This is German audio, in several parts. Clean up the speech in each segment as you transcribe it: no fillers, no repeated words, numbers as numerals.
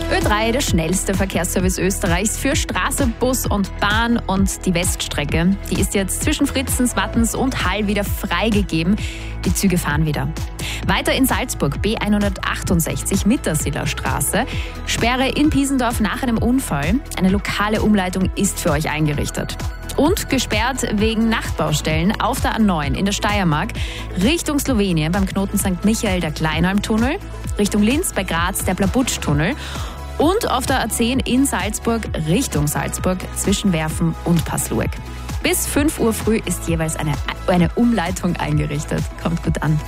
Ö3, der schnellste Verkehrsservice Österreichs für Straße, Bus und Bahn, und die Weststrecke, die ist jetzt zwischen Fritzens, Wattens und Hall wieder freigegeben. Die Züge fahren wieder. Weiter in Salzburg, B168 Mittersiller Straße. Sperre in Piesendorf nach einem Unfall. Eine lokale Umleitung ist für euch eingerichtet. Und gesperrt wegen Nachtbaustellen auf der A9 in der Steiermark, Richtung Slowenien beim Knoten St. Michael der Kleinalm-Tunnel, Richtung Linz bei Graz der Blabutsch-Tunnel und auf der A10 in Salzburg Richtung Salzburg zwischen Werfen und Passlueck. Bis 5 Uhr früh ist jeweils eine Umleitung eingerichtet. Kommt gut an.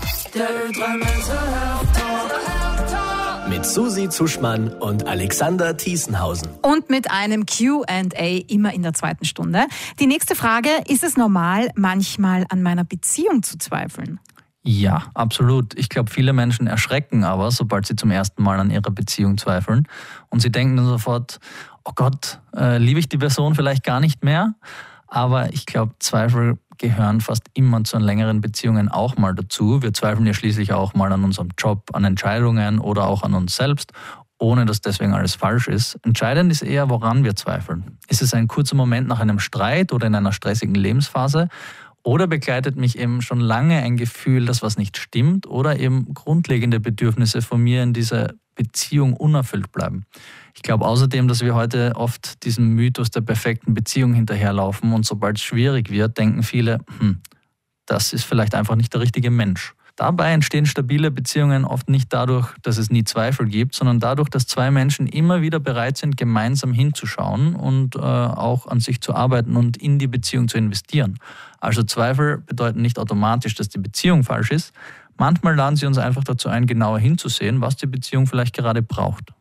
Mit Susi Zuschmann und Alexander Thiesenhausen. Und mit einem Q&A immer in der zweiten Stunde. Die nächste Frage: Ist es normal, manchmal an meiner Beziehung zu zweifeln? Ja, absolut. Ich glaube, viele Menschen erschrecken aber, sobald sie zum ersten Mal an ihrer Beziehung zweifeln. Und sie denken dann sofort, oh Gott, liebe ich die Person vielleicht gar nicht mehr? Aber ich glaube, Zweifel gehören fast immer zu längeren Beziehungen auch mal dazu. Wir zweifeln ja schließlich auch mal an unserem Job, an Entscheidungen oder auch an uns selbst, ohne dass deswegen alles falsch ist. Entscheidend ist eher, woran wir zweifeln. Ist es ein kurzer Moment nach einem Streit oder in einer stressigen Lebensphase? Oder begleitet mich eben schon lange ein Gefühl, dass was nicht stimmt oder eben grundlegende Bedürfnisse von mir in dieser Beziehung unerfüllt bleiben? Ich glaube außerdem, dass wir heute oft diesem Mythos der perfekten Beziehung hinterherlaufen und sobald es schwierig wird, denken viele, das ist vielleicht einfach nicht der richtige Mensch. Dabei entstehen stabile Beziehungen oft nicht dadurch, dass es nie Zweifel gibt, sondern dadurch, dass zwei Menschen immer wieder bereit sind, gemeinsam hinzuschauen und auch an sich zu arbeiten und in die Beziehung zu investieren. Also Zweifel bedeuten nicht automatisch, dass die Beziehung falsch ist. Manchmal laden sie uns einfach dazu ein, genauer hinzusehen, was die Beziehung vielleicht gerade braucht.